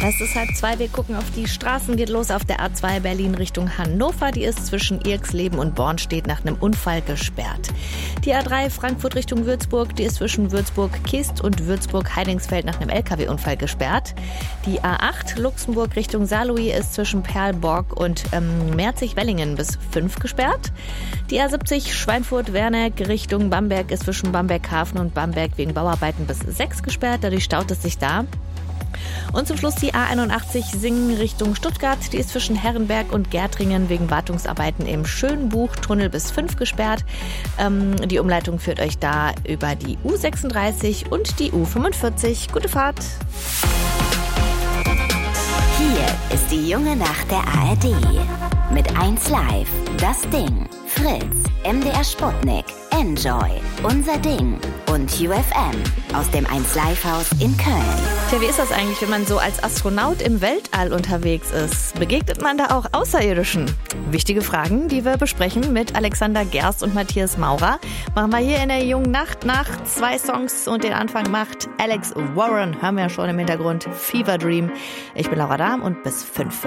Es ist 1:30, wir gucken auf die Straßen, geht los auf der A2 Berlin Richtung Hannover. Die ist zwischen Irxleben und Bornstedt nach einem Unfall gesperrt. Die A3 Frankfurt Richtung Würzburg, die ist zwischen Würzburg-Kist und Würzburg-Heidingsfeld nach einem LKW-Unfall gesperrt. Die A8 Luxemburg Richtung Saarlouis ist zwischen Perlborg und Merzig-Wellingen bis 5 gesperrt. Die A70 Schweinfurt-Werneck Richtung Bamberg ist zwischen Bamberg-Hafen und Bamberg wegen Bauarbeiten bis 6 gesperrt. Dadurch staut es sich da. Und zum Schluss die A81 Singen Richtung Stuttgart. Die ist zwischen Herrenberg und Gärtringen wegen Wartungsarbeiten im Schönbuchtunnel bis 5 gesperrt. Die Umleitung führt euch da über die U36 und die U45. Gute Fahrt! Hier ist die junge Nacht der ARD. Mit 1 Live, Das Ding, Fritz, MDR Sputnik, Enjoy, Unser Ding und UFM aus dem 1 Live Haus in Köln. Tja, wie ist das eigentlich, wenn man so als Astronaut im Weltall unterwegs ist? Begegnet man da auch Außerirdischen? Wichtige Fragen, die wir besprechen mit Alexander Gerst und Matthias Maurer. Machen wir hier in der jungen Nacht nach 2 Songs und den Anfang macht Alex Warren. Hören wir ja schon im Hintergrund. Fever Dream. Ich bin Laura Dahm und bis 5